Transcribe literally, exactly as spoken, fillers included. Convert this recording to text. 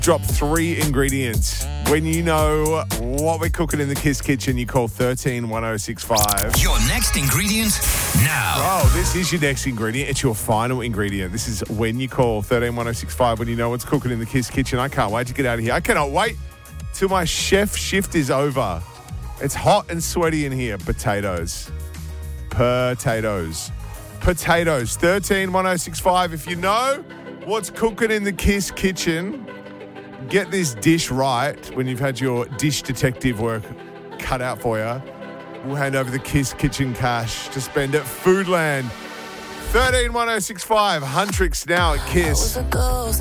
Drop three ingredients. When you know what we're cooking in the Kiss Kitchen, you call thirteen one oh six five. Your next ingredient now. Oh, this is your next ingredient. It's your final ingredient. This is when you call thirteen one oh six five when you know what's cooking in the Kiss Kitchen. I can't wait to get out of here. I cannot wait till my chef shift is over. It's hot and sweaty in here. Potatoes. Potatoes. Potatoes. thirteen one oh six five. If you know what's cooking in the Kiss Kitchen, get this dish right when you've had your dish detective work cut out for you. We'll hand over the Kiss Kitchen cash to spend at Foodland. thirteen one oh six five. Huntrix now at Kiss.